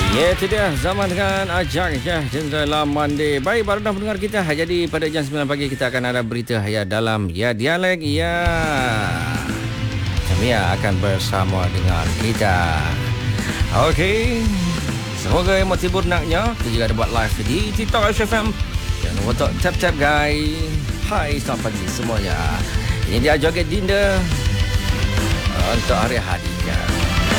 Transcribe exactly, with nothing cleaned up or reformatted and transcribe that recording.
Ya, itu dia zaman dengan Ajak ya, Jendela Monday. Baik, baru dah pendengar kita. Jadi pada jam sembilan pagi kita akan ada berita ya dalam Ya Dialek ya. Jamia akan bersama dengan kita. Okey. Semoga yang mau tibur naknya. Kita juga ada buat live di TikTok H F M. Jangan lupa untuk tap-tap guys. Hai, selamat pagi semuanya. Ini dia Joget Dinda untuk hari hadiah.